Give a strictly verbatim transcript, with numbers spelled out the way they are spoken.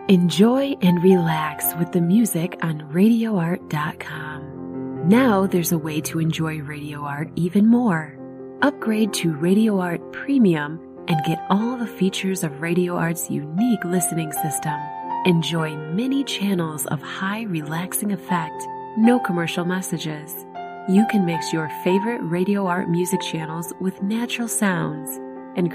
Enjoy and relax with the music on radio art dot com. Now there's a way to enjoy Radio Art even more. Upgrade to Radio Art Premium and get all the features of Radio Art's unique listening system. Enjoy many channels of high relaxing effect, no commercial messages. You can mix your favorite Radio Art music channels with natural sounds